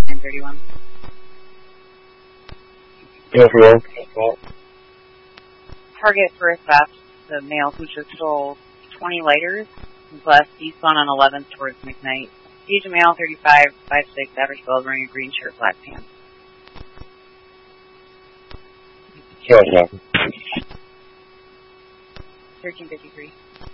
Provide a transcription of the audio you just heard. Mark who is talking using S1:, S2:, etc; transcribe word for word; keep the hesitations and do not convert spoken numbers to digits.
S1: nine thirty-one.
S2: Go for it.
S1: Target for a theft, the male who just stole twenty lighters, was left eastbound on eleventh towards McKnight. Age of male, thirty-five, five six, average build, wearing a green shirt, black pants.
S2: Sure,
S1: thirteen fifty-three.